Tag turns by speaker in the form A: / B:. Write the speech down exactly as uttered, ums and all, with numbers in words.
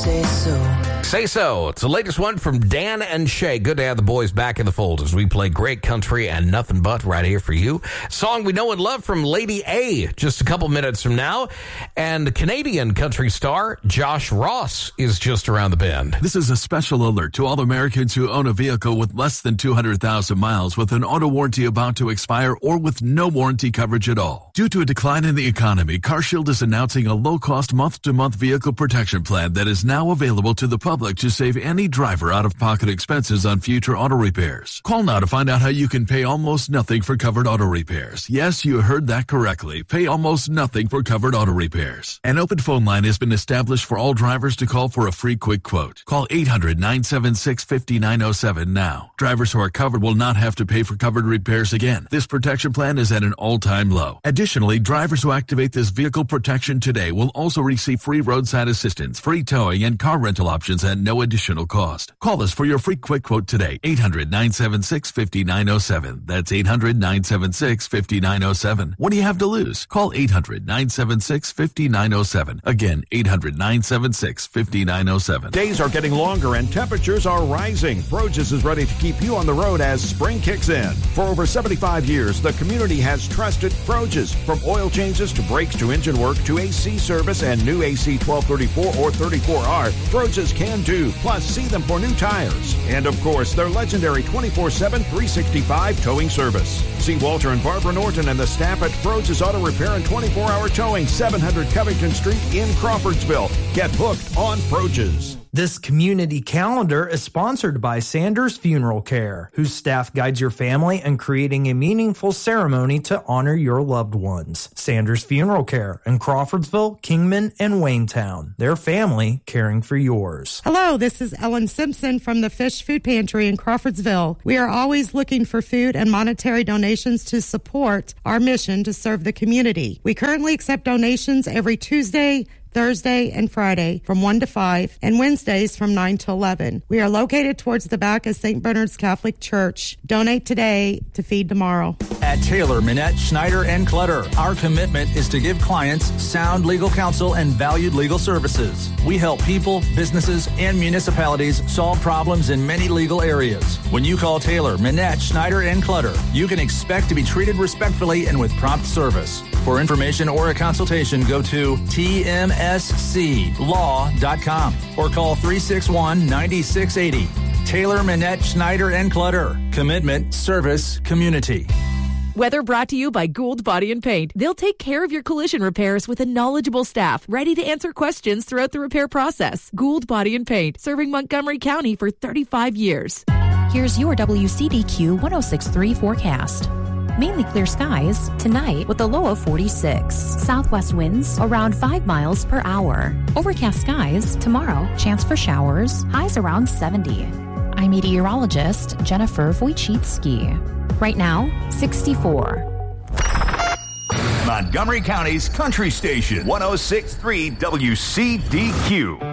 A: say so.
B: Say So. It's the latest one from Dan and Shay. Good to have the boys back in the fold as we play great country and nothing but right here for you. Song we know and love from Lady A just a couple minutes from now. And Canadian country star Josh Ross is just around the bend.
C: This is a special alert to all Americans who own a vehicle with less than two hundred thousand miles with an auto warranty about to expire or with no warranty coverage at all. Due to a decline in the economy, CarShield is announcing a low-cost month-to-month vehicle protection plan that is now available to the public to save any driver out-of-pocket expenses on future auto repairs. Call now to find out how you can pay almost nothing for covered auto repairs. Yes, you heard that correctly. Pay almost nothing for covered auto repairs. An open phone line has been established for all drivers to call for a free quick quote. Call eight hundred, nine seven six, five nine zero seven now. Drivers who are covered will not have to pay for covered repairs again. This protection plan is at an all-time low. Additionally, drivers who activate this vehicle protection today will also receive free roadside assistance, free towing, and car rental options at no additional cost. Call us for your free quick quote today. eight hundred, nine seven six, five nine zero seven. That's eight hundred, nine seven six, five nine zero seven. What do you have to lose? Call eight hundred, nine seven six, five nine zero seven. Again, eight hundred, nine seven six, five nine zero seven.
D: Days are getting longer and temperatures are rising. Froges is ready to keep you on the road as spring kicks in. For over seventy-five years, the community has trusted Froges. From oil changes to brakes to engine work to A C service and new A C twelve thirty-four or thirty-four R, Froges can do. Plus, see them for new tires. And of course, their legendary twenty-four seven, three sixty-five towing service. See Walter and Barbara Norton and the staff at Froges Auto Repair and twenty-four hour towing, seven hundred Covington Street in Crawfordsville. Get hooked on Froges.
E: This community calendar is sponsored by Sanders Funeral Care, whose staff guides your family in creating a meaningful ceremony to honor your loved ones. Sanders Funeral Care in Crawfordsville, Kingman, and Waynetown. Their family caring for yours.
F: Hello, this is Ellen Simpson from the Fish Food Pantry in Crawfordsville. We are always looking for food and monetary donations to support our mission to serve the community. We currently accept donations every Tuesday, Thursday, and Friday from one to five, and Wednesdays from nine to eleven. We are located towards the back of Saint Bernard's Catholic Church. Donate today to feed tomorrow.
G: At Taylor, Minette, Schneider, and Clutter, our commitment is to give clients sound legal counsel and valued legal services. We help people, businesses, and municipalities solve problems in many legal areas. When you call Taylor, Minette, Schneider, and Clutter, you can expect to be treated respectfully and with prompt service. For information or a consultation, go to T M S C law dot com or call three six one, nine six eight zero. Taylor, Minette, Schneider, and Clutter. Commitment, service, community.
H: Weather brought to you by Gould Body and Paint. They'll take care of your collision repairs with a knowledgeable staff ready to answer questions throughout the repair process. Gould Body and Paint, serving Montgomery County for thirty-five years.
I: Here's your W C D Q one oh six point three forecast. Mainly clear skies tonight with a low of forty-six. Southwest winds around five miles per hour. Overcast skies tomorrow. Chance for showers. Highs around seventy. I'm meteorologist Jennifer Wojcicki. Right now, sixty-four.
J: Montgomery County's country station, one oh six point three W C D Q.